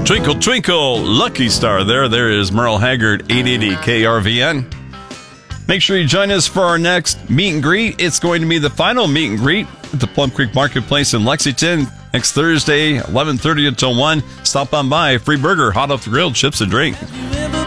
Twinkle, twinkle, lucky star there. There is Merle Haggard, 880 KRVN. Make sure you join us for our next meet and greet. It's going to be the final meet and greet at the Plum Creek Marketplace in Lexington next Thursday, 11:30 until 1. Stop on by. Free burger, hot off the grill, chips and drink.